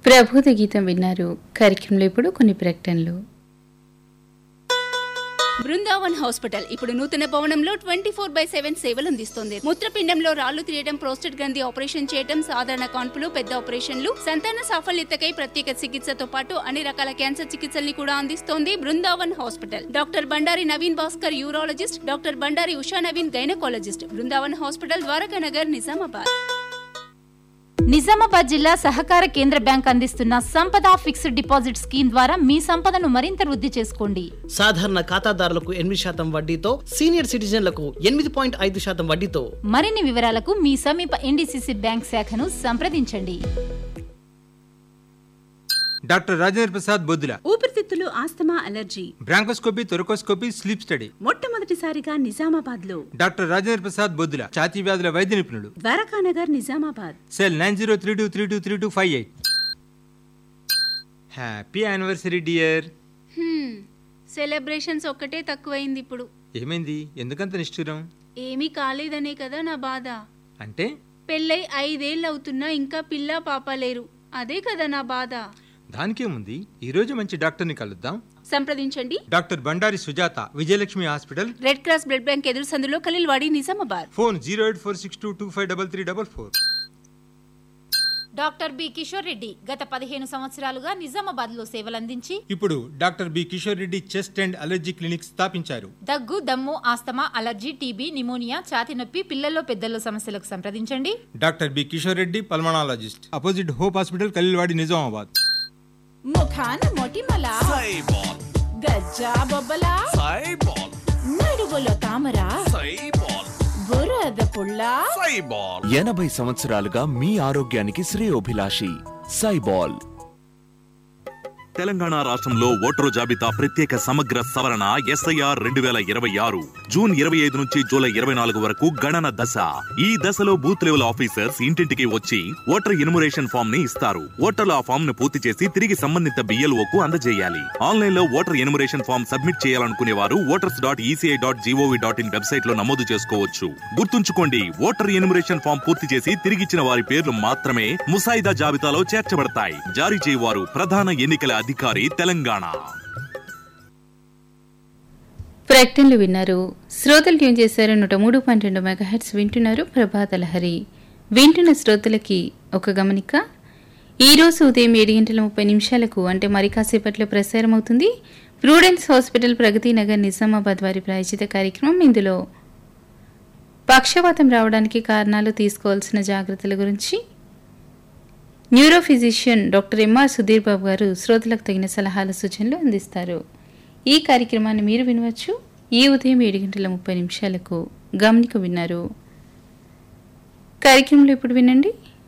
ప్రబోధ గీతం విన్నారు. కార్యక్రమంలో ఇప్పుడు కొన్ని ప్రకటనలు. బృందావన్ హాస్పిటల్ ఇప్పుడు నూతన భవనంలో 24/7 సేవలు అందిస్తోంది. మూత్రపిండంలో రాళ్లు తీయడం, ప్రోస్టేట్ గ్రంథి ఆపరేషన్ చేయడం, సాధారణ కాన్పులు, పెద్ద ఆపరేషన్లు, సంతాన సాఫల్యతకై ప్రత్యేక చికిత్సతో పాటు అన్ని రకాల క్యాన్సర్ చికిత్సల్ని కూడా అందిస్తోంది Brindavan hospital. Doctor Bandari Naveen Bhaskar urologist, doctor Bandari Usha Naveen gynaecologist. Brindavan hospital, Dwaraka Nagar, Nizamabad. Nizamabad జిల్లా సహకార కేంద్ర బ్యాంక్ అందిస్తున్న సంపద ఫిక్స్డ్ డిపాజిట్ స్కీమ్ ద్వారా మీ సంపదను మరింత వృద్ధి చేసుకోండి. సాధారణ ఖాతాదారులకు 8% వడ్డీతో, సీనియర్ సిటిజన్లకు 8.5% వడ్డీతో. మరిన్ని వివరాలకు మీ సమీప ఎన్డీసీసీ బ్యాంక్ శాఖను సంప్రదించండి. డాక్టర్ రాజేంద్ర ప్రసాద్ బొద్దుల, ఊపిరితిత్తులు, asthma, allergy, bronchoscopy, thoracoscopy, sleep study. మొట్టమొదటిసారిగా నిజామాబాద్ లో డాక్టర్ రాజేంద్ర ప్రసాద్ బొద్దుల, ఛాతీ వ్యాధుల వైద్య నిపుణులు. Dwaraka Nagar, Nizamabad. Cell 9032323258. Happy anniversary dear. Celebrations ఒక్కటే తక్కువైంది ఇప్పుడు. ఏమైంది? ఎందుకంత నిష్ఠురం? ఏమీ కాలేదనే కదా నా బాధ. అంటే పెళ్ళై 5 ఏళ్ళు అవుతున్నా ఇంకా పిల్ల పాప లేరు. అదే కదా నా బాధ. దానికేముంది, ఈ రోజు మంచి డాక్టర్ని కలుద్దాం. సంప్రదించండి doctor Bandari Sujatha, Vijayalakshmi hospital, red cross blood bank ఎదురు సందులో, Khaleelwadi, Nizamabad. Phone 08462253344. Doctor B Kishore Reddy గత 15 సంవత్సరాలుగా నిజామాబాద్ లో సేవలందించి ఇప్పుడు doctor B Kishore Reddy chest and allergy clinic స్థాపించారు. దగ్గు, దమ్ము, ఆస్తమా, అలర్జీ, టీబీ, నిమోనియా, ఛాతీ నొప్పి, పిల్లల్లో పెద్దల్లో సమస్యలకు సంప్రదించండి. Doctor B Kishore Reddy, pulmonologist, opposite hope hospital, Khaleelwadi, Nizamabad. ముఖాన మొటిమల, గజ్జా బొబ్బల, నడుగులో తామర, బురద పుల్ల, 80 సంవత్సరాలుగా మీ ఆరోగ్యానికి శ్రేయోభిలాషి సైబాల్. తెలంగాణ రాష్ట్రంలో ఓటరు జాబితా ప్రత్యేక సమగ్ర సవరణ ఎస్ఐఆర్ 2026 జూన్ 25 నుంచి జూలై 24 వరకు గణన దశ. ఈ దశలో బూత్ లెవెల్ ఆఫీసర్స్ ఇంటింటికి వచ్చి ఓటర్ ఎన్యుమరేషన్ ఫామ్ ని ఇస్తారు. ఓటర్లు ఆ ఫామ్ ను పూర్తి చేసి తిరిగి సంబంధిత BLOకు అందజేయాలి. ఆన్లైన్ లో ఓటర్ ఎన్యుమరేషన్ ఫామ్ సబ్మిట్ చేయాలనుకునే వారు voters.eci.gov.in వెబ్సైట్ లో నమోదు చేసుకోవచ్చు. గుర్తుంచుకోండి, ఓటర్ ఎన్యుమరేషన్ ఫామ్ పూర్తి చేసి తిరిగిచ్చిన వారి పేర్లు మాత్రమే ముసాయిదా జాబితాలో చేర్చబడతాయి. జారీ చేయవారు ప్రధాన ఎన్నికల అధికారి, తెలంగాణ. ప్రకటనలు విన్నారు. శ్రోతలు ట్యూన్ చేశారు 103.2 మెగాహెర్ట్జ్. వింటున్నారు ప్రభాత లహరి. వింటున్న శ్రోతలకి ఒక గమనిక. ఈరోజు ఉదయం 7:30 అంటే మరి కాసేపట్లో ప్రసారం అవుతుంది ప్రూడెన్స్ హాస్పిటల్, ప్రగతి నగర్, నిజామాబాద్ వారి ప్రాయోజిత కార్యక్రమం. ఇందులో పక్షవాతం రావడానికి కారణాలు, తీసుకోవాల్సిన జాగ్రత్తల గురించి neuro physician doctor MR Sudheer Babu గారు శ్రోతలకు తగిన సలహాలు, సూచనలు అందిస్తారు. ఈ కార్యక్రమాన్ని మీరు వినవచ్చు ఈ ఉదయం 7:30 గమనిక విన్నారు. కార్యక్రమంలో ఇప్పుడు వినండి.